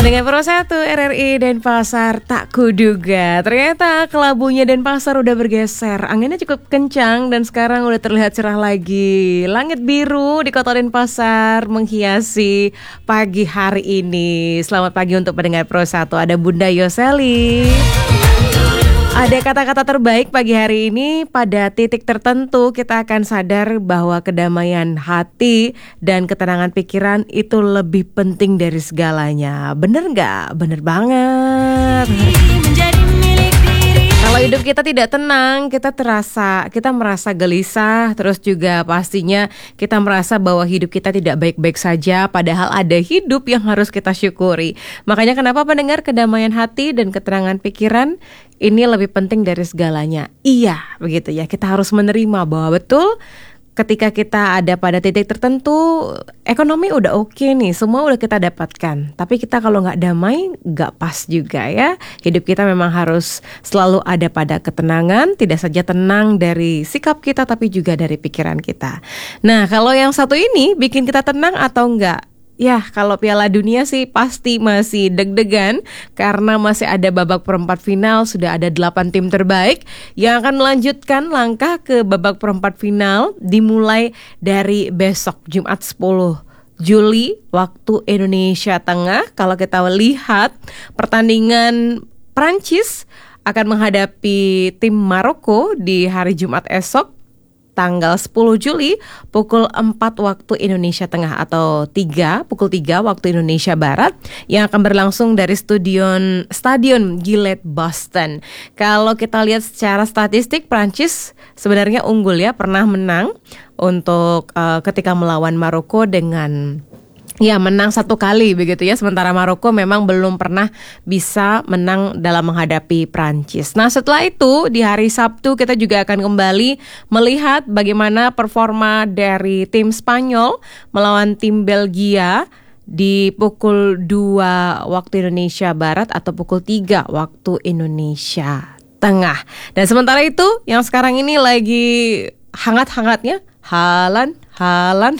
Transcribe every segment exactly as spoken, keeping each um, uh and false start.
Pendengar Pro satu R R I Denpasar, tak kuduga ternyata kelabunya Denpasar udah bergeser. Anginnya cukup kencang dan sekarang udah terlihat cerah lagi. Langit biru di kota Denpasar menghiasi pagi hari ini. Selamat pagi untuk pendengar Pro satu. Ada Bunda Yoseli. Ada kata-kata terbaik pagi hari ini. Pada titik tertentu kita akan sadar bahwa kedamaian hati dan ketenangan pikiran itu lebih penting dari segalanya. Bener gak? Bener banget. Kalau hidup kita tidak tenang, kita terasa, kita merasa gelisah. Terus juga pastinya kita merasa bahwa hidup kita tidak baik-baik saja. Padahal ada hidup yang harus kita syukuri. Makanya kenapa pendengar, kedamaian hati dan ketenangan pikiran ini lebih penting dari segalanya. Iya, begitu ya. Kita harus menerima bahwa betul ketika kita ada pada titik tertentu, ekonomi udah oke nih, semua udah kita dapatkan. Tapi kita kalau nggak damai, nggak pas juga ya. Hidup kita memang harus selalu ada pada ketenangan, tidak saja tenang dari sikap kita, tapi juga dari pikiran kita. Nah, kalau yang satu ini bikin kita tenang atau enggak? Ya, kalau Piala Dunia sih pasti masih deg-degan karena masih ada babak perempat final, sudah ada delapan tim terbaik yang akan melanjutkan langkah ke babak perempat final dimulai dari besok Jumat sepuluh Juli waktu Indonesia Tengah. Kalau kita lihat pertandingan Prancis akan menghadapi tim Maroko di hari Jumat esok tanggal sepuluh Juli pukul empat waktu Indonesia Tengah atau tiga pukul tiga waktu Indonesia Barat yang akan berlangsung dari stadion Stadion Gillette Boston. Kalau kita lihat secara statistik, Prancis sebenarnya unggul ya, pernah menang untuk uh, ketika melawan Maroko dengan ya menang satu kali begitu ya. Sementara Maroko memang belum pernah bisa menang dalam menghadapi Prancis. Nah, setelah itu di hari Sabtu kita juga akan kembali melihat bagaimana performa dari tim Spanyol melawan tim Belgia di pukul dua waktu Indonesia Barat atau pukul tiga waktu Indonesia Tengah. Dan sementara itu yang sekarang ini lagi hangat-hangatnya Haaland, Haaland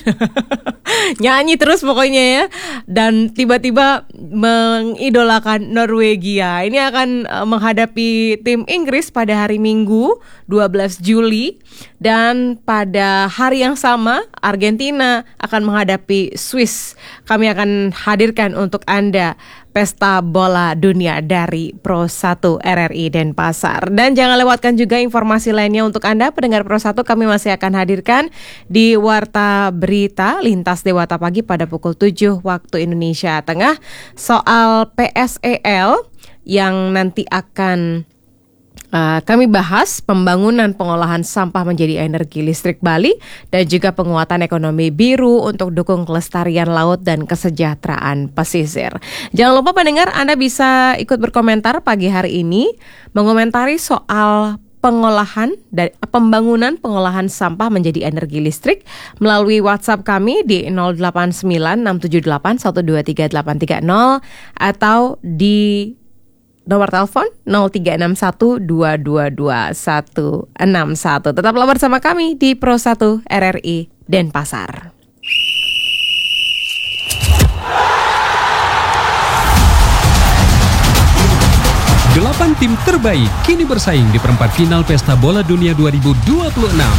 nyanyi terus pokoknya ya. Dan tiba-tiba mengidolakan Norwegia. Ini akan uh, menghadapi tim Inggris pada hari Minggu dua belas Juli. Dan pada hari yang sama Argentina akan menghadapi Swiss. Kami akan hadirkan untuk Anda Pesta Bola Dunia dari Pro satu R R I Denpasar. Dan jangan lewatkan juga informasi lainnya untuk Anda pendengar Pro satu. Kami masih akan hadirkan di Warta Berita Lintas Dewata Pagi pada pukul tujuh waktu Indonesia Tengah soal P S E L yang nanti akan Uh, kami bahas pembangunan pengolahan sampah menjadi energi listrik Bali dan juga penguatan ekonomi biru untuk dukung kelestarian laut dan kesejahteraan pesisir. Jangan lupa pendengar, Anda bisa ikut berkomentar pagi hari ini mengomentari soal pengolahan dan pembangunan pengolahan sampah menjadi energi listrik melalui WhatsApp kami di nol delapan sembilan enam tujuh delapan satu dua tiga delapan tiga nol atau di nomor telepon nol tiga enam satu dua dua dua satu enam satu. Tetaplah bersama kami di Pro satu R R I Denpasar. Delapan tim terbaik kini bersaing di perempat final Pesta Bola Dunia dua ribu dua puluh enam.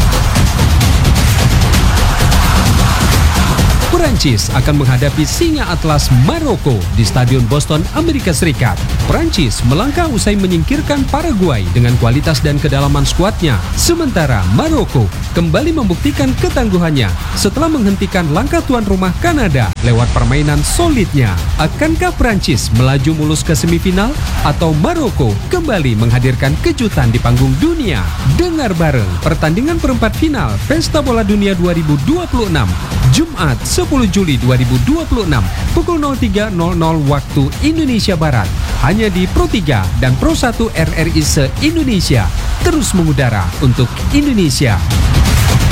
Prancis akan menghadapi Singa Atlas Maroko di Stadion Boston, Amerika Serikat. Prancis melangkah usai menyingkirkan Paraguay dengan kualitas dan kedalaman skuadnya. Sementara Maroko kembali membuktikan ketangguhannya setelah menghentikan langkah tuan rumah Kanada lewat permainan solidnya. Akankah Prancis melaju mulus ke semifinal atau Maroko kembali menghadirkan kejutan di panggung dunia? Dengar bareng pertandingan perempat final Pesta Bola Dunia dua ribu dua puluh enam Jumat sepuluh Juli dua ribu dua puluh enam pukul nol tiga nol nol waktu Indonesia Barat hanya di Pro tiga dan Pro satu R R I se-Indonesia, terus mengudara untuk Indonesia.